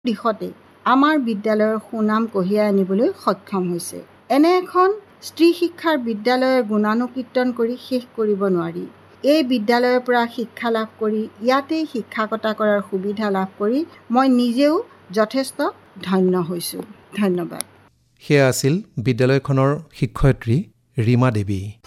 দিশতে আমাৰ বিদ্যালয়ৰ সুনাম কঢ়িয়াই আনিবলৈ সক্ষম হৈছে। এনে এখন স্ত্ৰী শিক্ষাৰ বিদ্যালয়ৰ গুণানুকীৰ্তন কৰি শেষ কৰিব নোৱাৰি। এই বিদ্যালয়ৰ পৰা শিক্ষা লাভ কৰি ইয়াতেই শিক্ষকতা কৰাৰ সুবিধা লাভ কৰি মই নিজেও যথেষ্ট ধন্য হৈছোঁ। ধন্যবাদ। সেয়া আছিল বিদ্যালয়খনৰ শিক্ষয়িত্ৰী ৰীমা দেৱী।